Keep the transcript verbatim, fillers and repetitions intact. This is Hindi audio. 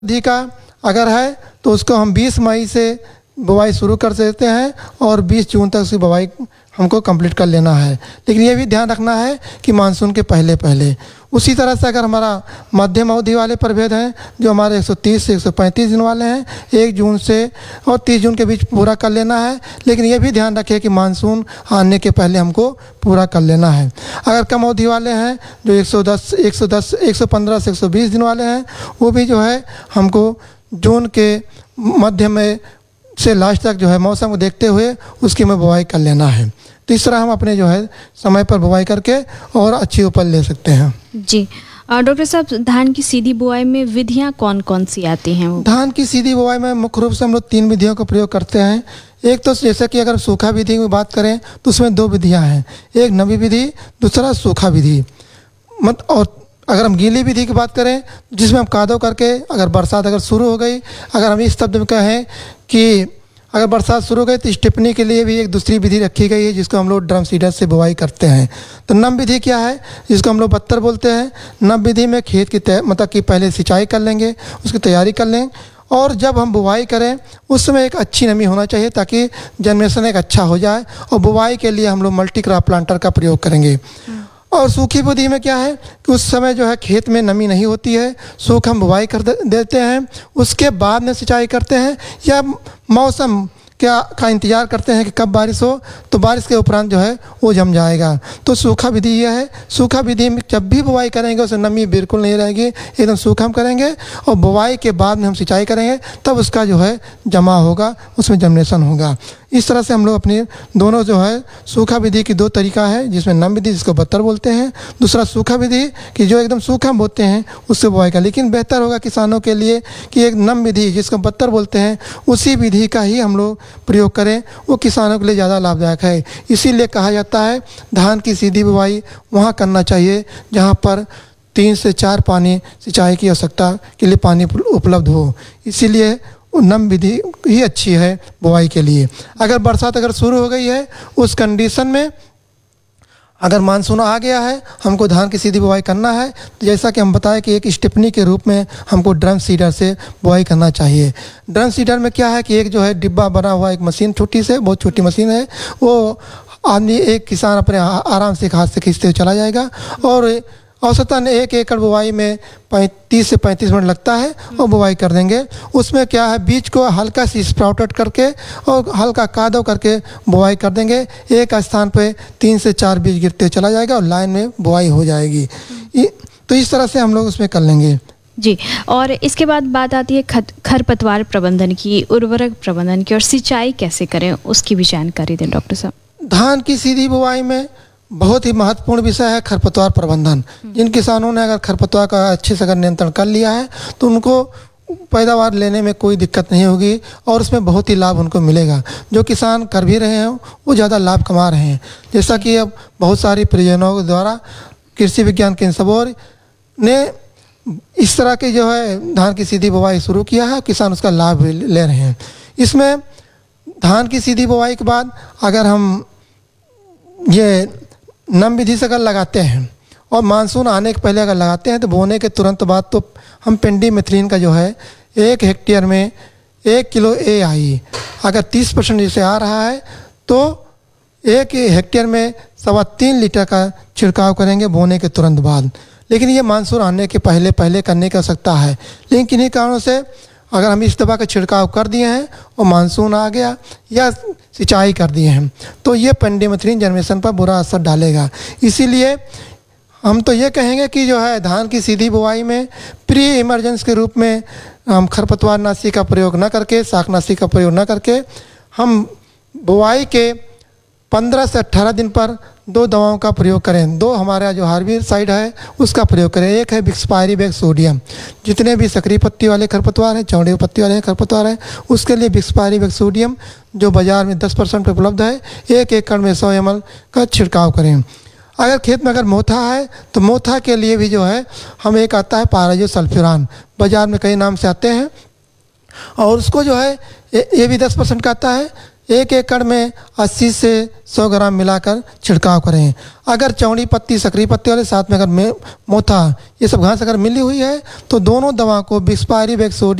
अवधि का अगर है तो उसको हम बीस मई से बुवाई शुरू कर देते हैं और बीस जून तक उसकी बुवाई हमको कंप्लीट कर लेना है। लेकिन ये भी ध्यान रखना है कि मानसून के पहले पहले। उसी तरह से अगर हमारा मध्यम अवधि वाले प्रभेद हैं जो हमारे एक सौ तीस से एक सौ पैंतीस दिन वाले हैं, एक जून से और तीस जून के बीच पूरा कर लेना है। लेकिन ये भी ध्यान रखें कि मानसून आने के पहले हमको पूरा कर लेना है। अगर कम अवधि वाले हैं जो एक सौ दस, एक सौ दस, एक सौ पंद्रह से एक सौ बीस दिन वाले हैं, वो भी जो है हमको जून के मध्य में से लास्ट तक जो है मौसम को देखते हुए उसकी में बुवाई कर लेना है। तो इस तरह हम अपने जो है समय पर बुवाई करके और अच्छी उपज ले सकते हैं। जी डॉक्टर साहब, धान की सीधी बुआई में विधियां कौन कौन सी आती हैं? वो धान की सीधी बुआई में मुख्य रूप से हम लोग तीन विधियों का प्रयोग करते हैं। एक तो जैसे कि अगर सूखा विधि की बात करें तो उसमें दो विधियां हैं, एक नमी विधि, दूसरा सूखा विधि। मत और अगर हम गीली विधि की बात करें जिसमें हम कादो करके अगर बरसात अगर शुरू हो गई, अगर हम इस शब्द में कहें कि अगर बरसात शुरू हो गई तो स्टेपनी के लिए भी एक दूसरी विधि रखी गई है जिसको हम लोग ड्रम सीडर से बुवाई करते हैं। तो नम विधि क्या है जिसको हम लोग बत्तर बोलते हैं। नम विधि में खेत की तय मतलब कि पहले सिंचाई कर लेंगे, उसकी तैयारी कर लें और जब हम बुवाई करें उस समय एक अच्छी नमी होना चाहिए ताकि जनरेशन एक अच्छा हो जाए। और बुवाई के लिए हम लोग मल्टी क्रॉप प्लांटर का प्रयोग करेंगे। और सूखी विधि में क्या है कि उस समय जो है खेत में नमी नहीं होती है, सूख हम बुवाई कर देते हैं, उसके बाद में सिंचाई करते हैं या मौसम क्या का इंतज़ार करते हैं कि कब बारिश हो, तो बारिश के उपरांत जो है वो जम जाएगा। तो सूखा विधि यह है। सूखा विधि में जब भी बुवाई करेंगे उसमें नमी बिल्कुल नहीं रहेगी, एकदम सूखा हम करेंगे और बुवाई के बाद में हम सिंचाई करेंगे तब उसका जो है जमा होगा, उसमें जर्मिनेशन होगा। इस तरह से हम लोग अपनी दोनों जो है सूखा विधि की दो तरीका है जिसमें नम विधि जिसको बत्तर बोलते हैं, दूसरा सूखा विधि कि जो एकदम सूखा बोते हैं उससे बुवाई का। लेकिन बेहतर होगा किसानों के लिए कि एक नम विधि जिसको बत्तर बोलते हैं उसी विधि का ही हम लोग प्रयोग करें, वो किसानों के लिए ज़्यादा लाभदायक है। इसीलिए कहा जाता है धान की सीधी बुवाई वहाँ करना चाहिए जहाँ पर तीन से चार पानी सिंचाई की आवश्यकता के लिए पानी उपलब्ध हो। इसीलिए नम विधि ही अच्छी है बुवाई के लिए। अगर बरसात अगर शुरू हो गई है उस कंडीशन में अगर मानसून आ गया है हमको धान की सीधी बुवाई करना है तो जैसा कि हम बताएं कि एक स्टेपनी के रूप में हमको ड्रम सीडर से बुवाई करना चाहिए। ड्रम सीडर में क्या है कि एक जो है डिब्बा बना हुआ एक मशीन छोटी से बहुत छोटी मशीन है, वो आदमी एक किसान अपने आराम से हाथ से खींचते हुए चला जाएगा और औसतन एक एकड़ बुवाई में तीस से पैंतीस मिनट लगता है और बुवाई कर देंगे। उसमें क्या है बीज को हल्का सी स्प्राउटेड करके और हल्का कादो करके बुवाई कर देंगे। एक स्थान पे तीन से चार बीज गिरते चला जाएगा और लाइन में बुवाई हो जाएगी। तो इस तरह से हम लोग उसमें कर लेंगे। जी, और इसके बाद बात आती है खरपतवार प्रबंधन की, उर्वरक प्रबंधन की और सिंचाई कैसे करें उसकी भी जानकारी दें डॉक्टर साहब। धान की सीधी बुवाई में बहुत ही महत्वपूर्ण विषय है खरपतवार प्रबंधन। जिन किसानों ने अगर खरपतवार का अच्छे से अगर नियंत्रण कर लिया है तो उनको पैदावार लेने में कोई दिक्कत नहीं होगी और उसमें बहुत ही लाभ उनको मिलेगा। जो किसान कर भी रहे हैं वो ज़्यादा लाभ कमा रहे हैं। जैसा कि अब बहुत सारी परियोजनाओं के द्वारा कृषि विज्ञान केंद्र सबौर ने इस तरह के जो है धान की सीधी बुवाई शुरू किया है, किसान उसका लाभ ले रहे हैं। इसमें धान की सीधी बुवाई के बाद अगर हम ये नम विधि से अगर लगाते हैं और मानसून आने के पहले अगर लगाते हैं तो बोने के तुरंत बाद तो हम पेंडीमेथ्रिन का जो है एक हेक्टेयर में एक किलो ए आई अगर तीस परसेंट जैसे आ रहा है तो एक हेक्टेयर में सवा तीन लीटर का छिड़काव करेंगे बोने के तुरंत बाद। लेकिन ये मानसून आने के पहले पहले करने की आवश्यकता है। लेकिन किन्हीं कारणों से अगर हम इस दवा का छिड़काव कर दिए हैं और मानसून आ गया या सिंचाई कर दिए हैं तो ये पेंडीमेथ्रिन जर्मिनेशन पर बुरा असर डालेगा। इसीलिए हम तो ये कहेंगे कि जो है धान की सीधी बुवाई में प्री इमरजेंसी के रूप में हम खरपतवार नाशी का प्रयोग न करके, शाकनाशी का प्रयोग न करके हम बुवाई के पंद्रह से अट्ठारह दिन पर दो दवाओं का प्रयोग करें। दो हमारा जो हार्बिसाइड है उसका प्रयोग करें। एक है बिक्सपायरीबैक सोडियम, जितने भी सक्रिय पत्ती वाले खरपतवार हैं, चौड़ी पत्ती वाले खरपतवार हैं, उसके लिए बिक्सपायरीबैक सोडियम जो बाज़ार में दस परसेंट पर उपलब्ध है, एक एकड़ में सौ एम एल का छिड़काव करें। अगर खेत में अगर मोथा है तो मोथा के लिए भी जो है हम एक आता है पाराजो सल्फ्यूरान, बाज़ार में कई नाम से आते हैं और उसको जो है ये भी दस परसेंट का आता है, एक एकड़ में अस्सी से सौ ग्राम मिलाकर छिड़काव करें। अगर चौड़ी पत्ती, सकरी पत्ती वाले साथ में अगर में मोथा ये सब घास अगर मिली हुई है तो दोनों दवा को बिस्पायरी बैक्सोडियल